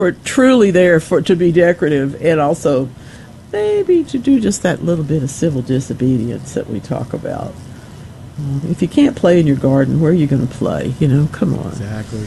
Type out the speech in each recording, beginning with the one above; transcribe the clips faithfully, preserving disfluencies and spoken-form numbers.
are truly there for to be decorative, and also maybe to do just that little bit of civil disobedience that we talk about. Um, if you can't play in your garden, where are you going to play? You know, come on. Exactly.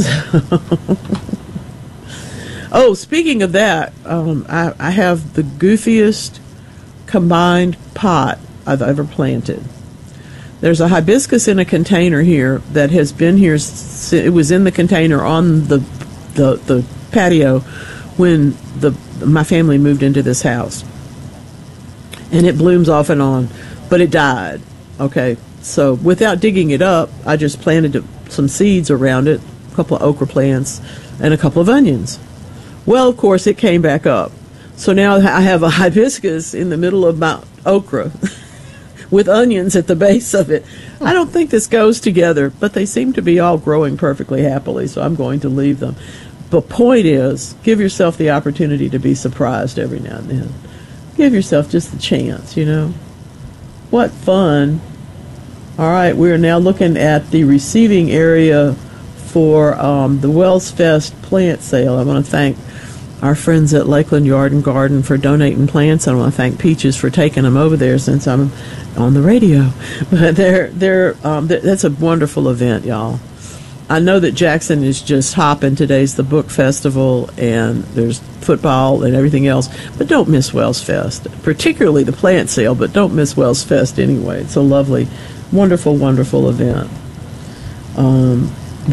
Oh, speaking of that, um, I, I have the goofiest combined pot I've ever planted. There's a hibiscus in a container here that has been here. It was in the container on the the, the patio when the my family moved into this house, and it blooms off and on, but it died. Okay, so without digging it up, I just planted some seeds around it, a couple of okra plants, and a couple of onions. Well, of course, it came back up. So now I have a hibiscus in the middle of my okra with onions at the base of it. I don't think this goes together, but they seem to be all growing perfectly happily, so I'm going to leave them. The point is, give yourself the opportunity to be surprised every now and then. Give yourself just the chance, you know. What fun. All right, we're now looking at the receiving area for um, the Wells Fest plant sale. I want to thank our friends at Lakeland Yard and Garden for donating plants. I want to thank Peaches for taking them over there since I'm on the radio. But they're, they're, um, that's a wonderful event, y'all. I know that Jackson is just hopping. Today's the book festival, and there's football and everything else. But don't miss Wells Fest, particularly the plant sale, but don't miss Wells Fest anyway. It's a lovely, wonderful, wonderful event. Um...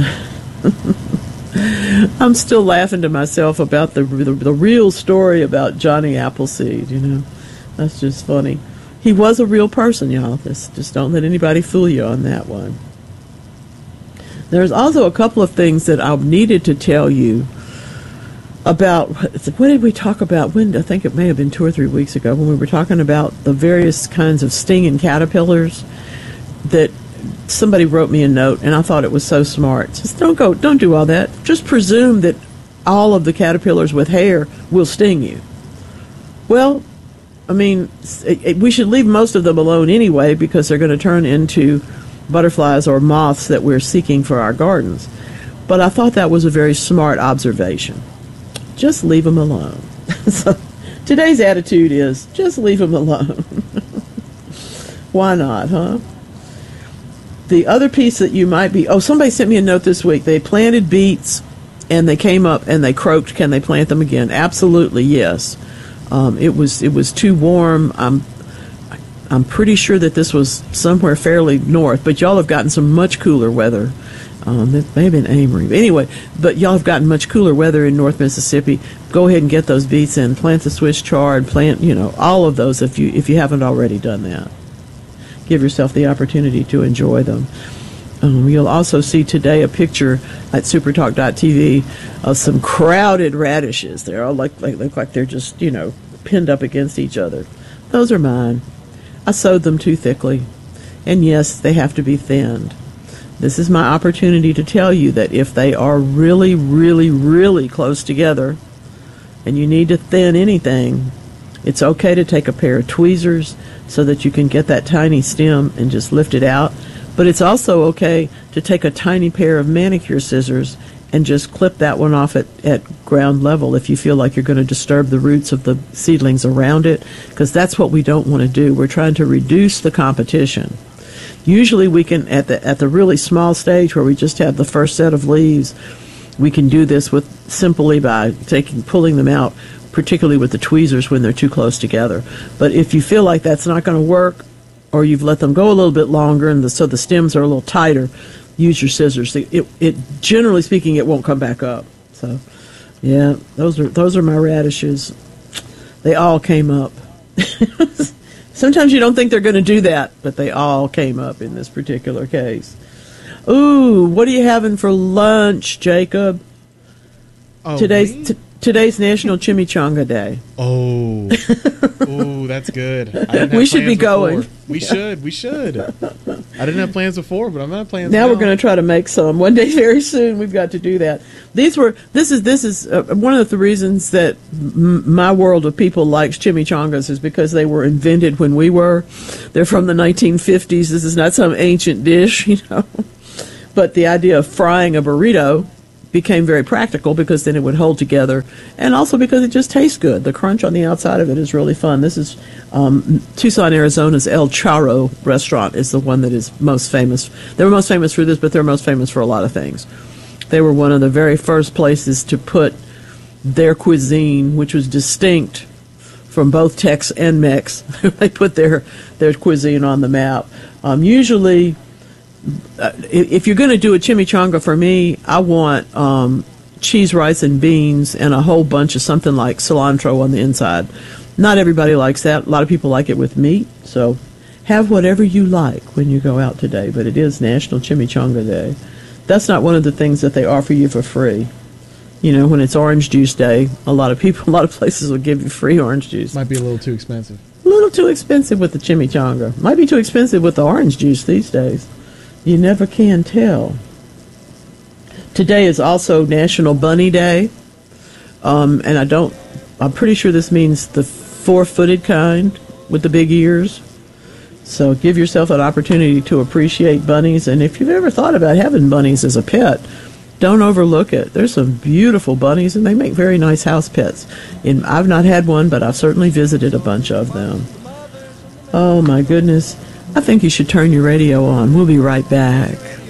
I'm still laughing to myself about the, the the real story about Johnny Appleseed, you know. That's just funny. He was a real person, y'all. Just, just don't let anybody fool you on that one. There's also a couple of things that I needed to tell you about. What did we talk about? When I think it may have been two or three weeks ago when we were talking about the various kinds of stinging caterpillars that somebody wrote me a note, and I thought it was so smart. Just don't go, don't do all that. Just presume that all of the caterpillars with hair will sting you. Well, I mean, it, it, we should leave most of them alone anyway because they're going to turn into butterflies or moths that we're seeking for our gardens. But I thought that was a very smart observation. Just leave them alone. So today's attitude is just leave them alone. Why not, huh? The other piece that you might be, oh, somebody sent me a note this week. They planted beets, and they came up and they croaked. Can they plant them again? Absolutely, yes. Um, it was it was too warm. I'm I'm pretty sure that this was somewhere fairly north, but y'all have gotten some much cooler weather. Um, it may have been Amory. Anyway, but y'all have gotten much cooler weather in North Mississippi. Go ahead and get those beets in. Plant the Swiss chard. Plant, you know, all of those if you if you haven't already done that. Give yourself the opportunity to enjoy them. Um, you'll also see today a picture at supertalk dot t v of some crowded radishes. They're all like, like look like they're just, you know, pinned up against each other. Those are mine. I sowed them too thickly. And yes, they have to be thinned. This is my opportunity to tell you that if they are really, really, really close together and you need to thin anything, it's okay to take a pair of tweezers so that you can get that tiny stem and just lift it out. But it's also okay to take a tiny pair of manicure scissors and just clip that one off at, at ground level if you feel like you're going to disturb the roots of the seedlings around it, because that's what we don't want to do. We're trying to reduce the competition. Usually we can, at the at the really small stage where we just have the first set of leaves, we can do this with simply by taking pulling them out, particularly with the tweezers when they're too close together. But if you feel like that's not going to work, or you've let them go a little bit longer and the, so the stems are a little tighter, use your scissors. It, it generally speaking, it won't come back up. So, yeah, those are those are my radishes. They all came up. Sometimes you don't think they're going to do that, but they all came up in this particular case. Ooh, what are you having for lunch, Jacob? Oh, Today's t- today's National Chimichanga Day. Oh, oh, that's good. I didn't have we should be before. going. We yeah. should. We should. I didn't have plans before, but I'm not plans now. now. We're going to try to make some one day. Very soon, we've got to do that. These were. This is. This is uh, one of the reasons that m- my world of people likes chimichangas is because they were invented when we were. They're from the nineteen fifties. This is not some ancient dish, you know. But the idea of frying a burrito became very practical because then it would hold together, and also because it just tastes good. The crunch on the outside of it is really fun. This is um, Tucson, Arizona's El Charro restaurant is the one that is most famous. They were most famous for this, but they're most famous for a lot of things. They were one of the very first places to put their cuisine, which was distinct from both Tex and Mex. They put their, their cuisine on the map. Um, usually, uh, if you're going to do a chimichanga for me, I want um, cheese, rice, and beans, and a whole bunch of something like cilantro on the inside. Not everybody likes that. A lot of people like it with meat, so have whatever you like when you go out today, but it is National Chimichanga Day. That's not one of the things that they offer you for free. You know, when it's Orange Juice Day, a lot of people, a lot of places will give you free orange juice. Might be a little too expensive. A little too expensive with the chimichanga. Might be too expensive with the orange juice these days. You never can tell. Today is also National Bunny Day, um, and I don't. I'm pretty sure this means the four-footed kind with the big ears. So give yourself an opportunity to appreciate bunnies, and if you've ever thought about having bunnies as a pet, don't overlook it. There's some beautiful bunnies, and they make very nice house pets. And I've not had one, but I've certainly visited a bunch of them. Oh, my goodness. I think you should turn your radio on. We'll be right back.